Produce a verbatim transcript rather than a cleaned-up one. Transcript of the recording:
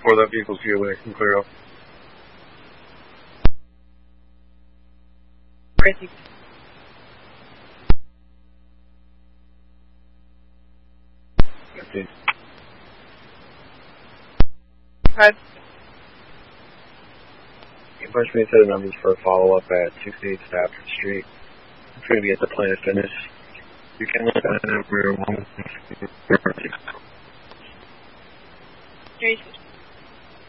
Or that vehicle's view away from clear up. Chrissy. fifteen. Five. You can punch me into the numbers for a follow-up at sixty-eight Stafford Street. It's going to be at the Planet Fitness. You can look at it at rear one. Three.